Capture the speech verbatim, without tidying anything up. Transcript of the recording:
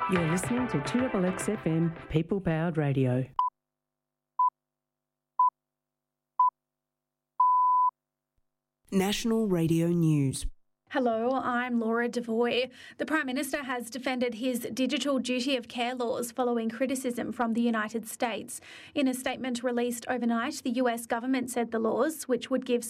You're listening to two X X F M People Powered Radio. National Radio News. Hello, I'm Laura Devoy. The Prime Minister has defended his digital duty of care laws following criticism from the United States. In a statement released overnight, the U S government said the laws, which would give